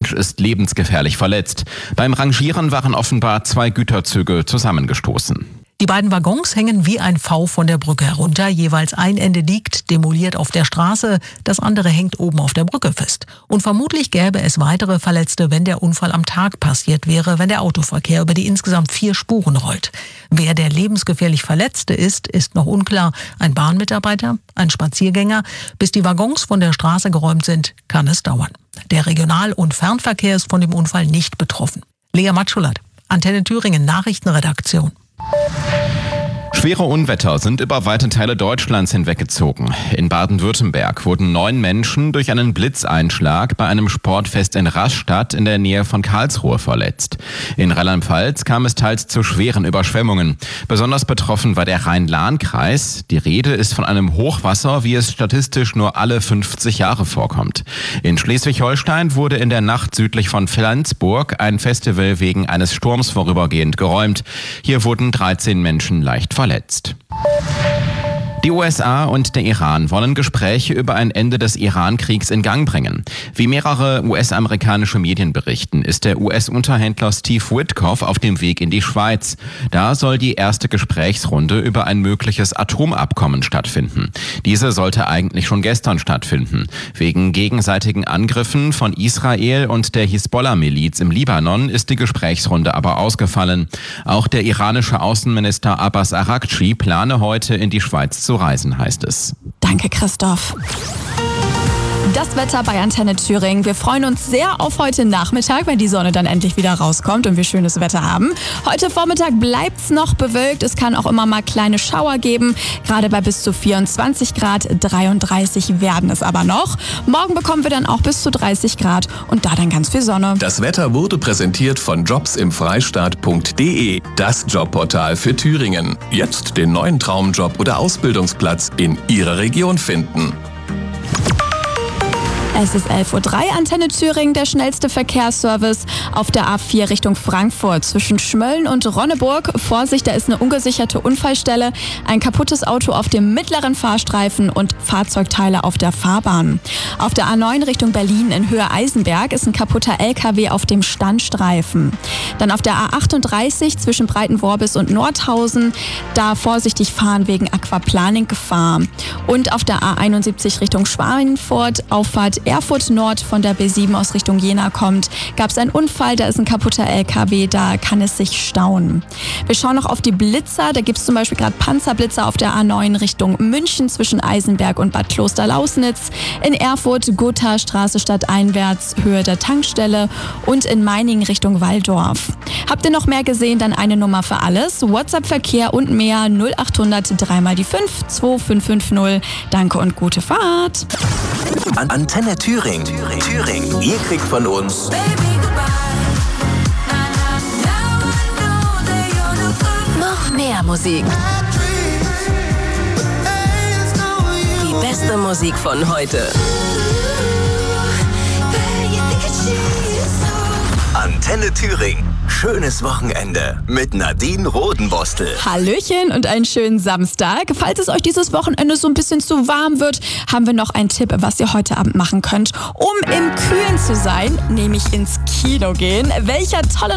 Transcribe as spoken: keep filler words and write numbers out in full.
Mensch ist lebensgefährlich verletzt. Beim Rangieren waren offenbar zwei Güterzüge zusammengestoßen. Die beiden Waggons hängen wie ein V von der Brücke herunter. Jeweils ein Ende liegt demoliert auf der Straße, das andere hängt oben auf der Brücke fest. Und vermutlich gäbe es weitere Verletzte, wenn der Unfall am Tag passiert wäre, wenn der Autoverkehr über die insgesamt vier Spuren rollt. Wer der lebensgefährlich Verletzte ist, ist noch unklar. Ein Bahnmitarbeiter, ein Spaziergänger. Bis die Waggons von der Straße geräumt sind, kann es dauern. Der Regional- und Fernverkehr ist von dem Unfall nicht betroffen. Lea Matschulat, Antenne Thüringen Nachrichtenredaktion. Schwere Unwetter sind über weite Teile Deutschlands hinweggezogen. In Baden-Württemberg wurden neun Menschen durch einen Blitzeinschlag bei einem Sportfest in Rastatt in der Nähe von Karlsruhe verletzt. In Rheinland-Pfalz kam es teils zu schweren Überschwemmungen. Besonders betroffen war der Rhein-Lahn-Kreis. Die Rede ist von einem Hochwasser, wie es statistisch nur alle fünfzig Jahre vorkommt. In Schleswig-Holstein wurde in der Nacht südlich von Flensburg ein Festival wegen eines Sturms vorübergehend geräumt. Hier wurden dreizehn Menschen leicht verletzt. Verletzt. Die U S A und der Iran wollen Gespräche über ein Ende des Iran-Kriegs in Gang bringen. Wie mehrere U S-amerikanische Medien berichten, ist der U S-Unterhändler Steve Witkoff auf dem Weg in die Schweiz. Da soll die erste Gesprächsrunde über ein mögliches Atomabkommen stattfinden. Diese sollte eigentlich schon gestern stattfinden. Wegen gegenseitigen Angriffen von Israel und der Hisbollah-Miliz im Libanon ist die Gesprächsrunde aber ausgefallen. Auch der iranische Außenminister Abbas Araghchi plane heute in die Schweiz zu reisen, heißt es. Danke, Christoph. Das Wetter bei Antenne Thüringen. Wir freuen uns sehr auf heute Nachmittag, wenn die Sonne dann endlich wieder rauskommt und wir schönes Wetter haben. Heute Vormittag bleibt's noch bewölkt. Es kann auch immer mal kleine Schauer geben. Gerade bei bis zu vierundzwanzig Grad, dreiunddreißig werden es aber noch. Morgen bekommen wir dann auch bis zu dreißig Grad und da dann ganz viel Sonne. Das Wetter wurde präsentiert von jobs im freistaat punkt de, das Jobportal für Thüringen. Jetzt den neuen Traumjob oder Ausbildungsplatz in Ihrer Region finden. Es ist elf Uhr drei, Antenne Thüringen, der schnellste Verkehrsservice auf der A vier Richtung Frankfurt zwischen Schmölln und Ronneburg. Vorsicht, da ist eine ungesicherte Unfallstelle, ein kaputtes Auto auf dem mittleren Fahrstreifen und Fahrzeugteile auf der Fahrbahn. Auf der A neun Richtung Berlin in Höhe Eisenberg ist ein kaputter L K W auf dem Standstreifen. Dann auf der A achtunddreißig zwischen Breitenworbis und Nordhausen, da vorsichtig fahren wegen Aquaplaning-Gefahr. Und auf der A einundsiebzig Richtung Schweinfurt, Auffahrt Erfurt Nord von der B sieben aus Richtung Jena kommt, gab es einen Unfall, da ist ein kaputter L K W, da kann es sich stauen. Wir schauen noch auf die Blitzer, da gibt es zum Beispiel gerade Panzerblitzer auf der A neun Richtung München zwischen Eisenberg und Bad Kloster-Lausnitz, in Erfurt Gotha Straße stadteinwärts Höhe der Tankstelle und in Meiningen Richtung Walldorf. Habt ihr noch mehr gesehen, dann eine Nummer für alles, WhatsApp-Verkehr und mehr null achthundert drei mal die fünf zwei fünf fünf null. Danke und gute Fahrt. An Antenne Thüringen. Thüringen. Thüringen. Ihr kriegt von uns noch mehr Musik. Die beste Musik von heute. Antenne Thüringen. Schönes Wochenende mit Nadine Rodenbostel. Hallöchen und einen schönen Samstag. Falls es euch dieses Wochenende so ein bisschen zu warm wird, haben wir noch einen Tipp, was ihr heute Abend machen könnt, um im Kühlen zu sein, nämlich ins Kino gehen. Welcher tolle